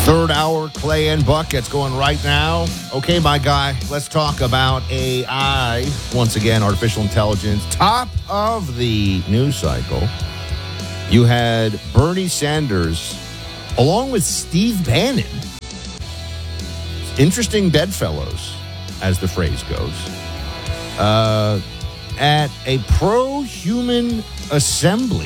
Third hour, Clay and Buck. It's going right now. Okay, my guy, let's talk about AI. Once again, artificial intelligence. Top of the news cycle. You had Bernie Sanders along with Steve Bannon. Interesting bedfellows, as the phrase goes. At a pro-human assembly.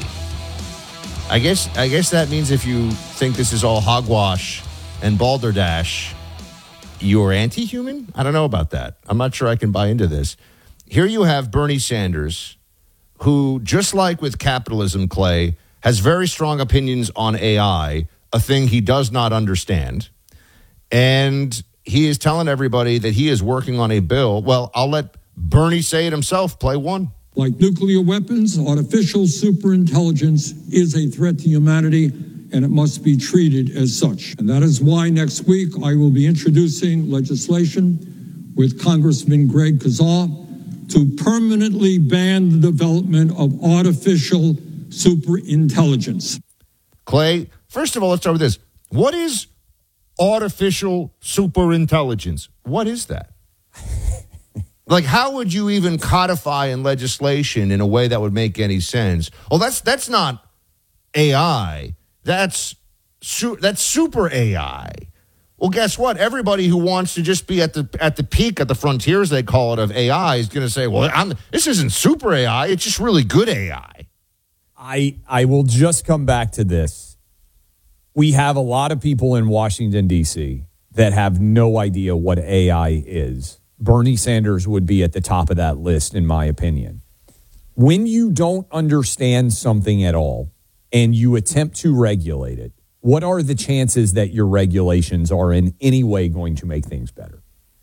I guess that means if you think this is all hogwash and balderdash, you're anti-human? I don't know about that. I'm not sure I can buy into this. Here you have Bernie Sanders, who, just like with capitalism, Clay, has very strong opinions on AI, a thing he does not understand. And he is telling everybody that he is working on a bill. Well, I'll let Bernie say it himself. Play one. Like nuclear weapons, artificial superintelligence is a threat to humanity, and it must be treated as such. And that is why next week I will be introducing legislation with Congressman Greg Casar to permanently ban the development of artificial superintelligence. Clay, first of all, let's start with this. What is artificial superintelligence? What is that? Like, how would you even codify in legislation in a way that would make any sense? Oh, that's not AI. That's super AI. Well, guess what? Everybody who wants to just be at the peak, at the frontiers, they call it, of AI is going to say, well, this isn't super AI. It's just really good AI. I will just come back to this. We have a lot of people in Washington, D.C. that have no idea what AI is. Bernie Sanders would be at the top of that list, in my opinion. When you don't understand something at all and you attempt to regulate it, what are the chances that your regulations are in any way going to make things better?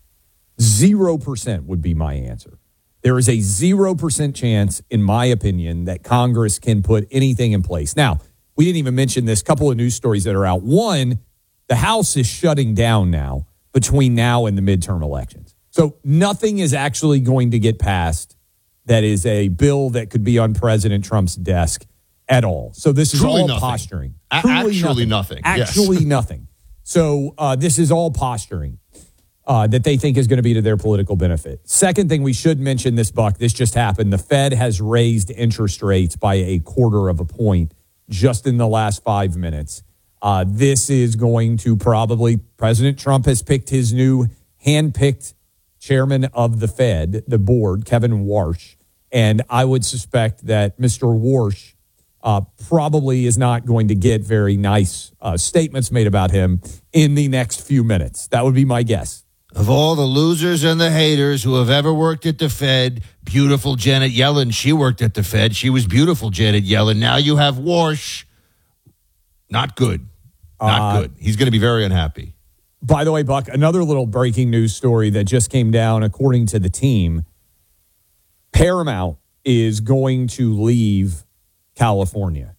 0% would be my answer. There is a 0% chance, in my opinion, that Congress can put anything in place. Now, we didn't even mention this couple of news stories that are out. One, the House is shutting down now between now and the midterm elections. So nothing is actually going to get passed that is a bill that could be on President Trump's desk at all. So this is Truly all nothing. posturing. Actually nothing. Actually Yes. nothing. So this is all posturing that they think is going to be to their political benefit. Second thing we should mention this, Buck, this just happened. The Fed has raised interest rates by 1/4 point just in the last 5 minutes. This is going to probably, President Trump has picked his new hand-picked chairman of the Fed, the board, Kevin Warsh. And I would suspect that Mr. Warsh probably is not going to get very nice statements made about him in the next few minutes. That would be my guess. Of all the losers and the haters who have ever worked at the Fed, beautiful Janet Yellen, she worked at the Fed. She was beautiful, Janet Yellen. Now you have Warsh. Not good. Not good. He's going to be very unhappy. By the way, Buck, another little breaking news story that just came down, according to the team, Paramount is going to leave California.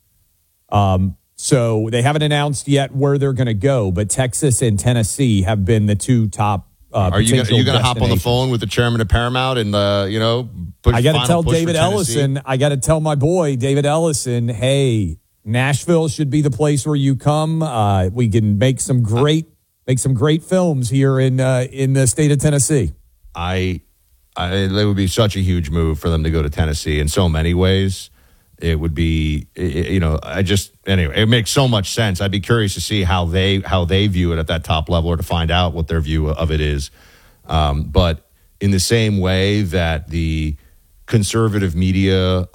So they haven't announced yet where they're going to go, but Texas and Tennessee have been the two top Are you going to hop on the phone with the chairman of Paramount and, I got to tell David Ellison, I got to tell my boy, David Ellison, hey, Nashville should be the place where you come. We can make some great films here in the state of Tennessee. It would be such a huge move for them to go to Tennessee in so many ways. It would be, anyway, it makes so much sense. I'd be curious to see how they view it at that top level, or to find out what their view of it is. But in the same way that the conservative media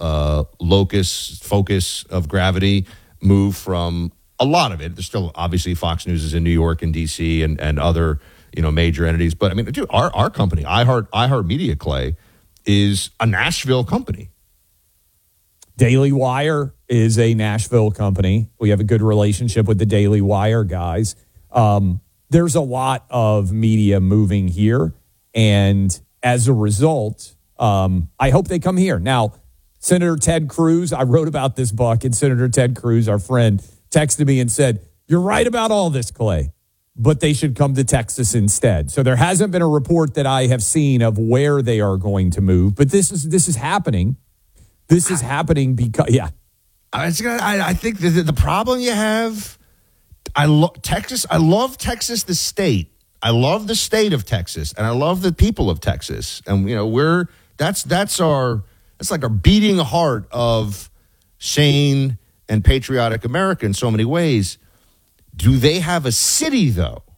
focus of gravity moved from a lot of it. There's still obviously Fox News is in New York and DC and other, major entities. But I mean, dude, our company, iHeartMedia, Clay, is a Nashville company. Daily Wire is a Nashville company. We have a good relationship with the Daily Wire guys. There's a lot of media moving here. And as a result, I hope they come here. Now, Senator Ted Cruz, I wrote about this, Buck, and Senator Ted Cruz, our friend, texted me and said, you're right about all this, Clay, but they should come to Texas instead. So there hasn't been a report that I have seen of where they are going to move, but this is happening. This is happening because, yeah. I think the problem you have, I love Texas. I love Texas, the state. I love the state of Texas, and I love the people of Texas. And that's like our beating heart of sane and patriotic America in so many ways. Do they have a city though?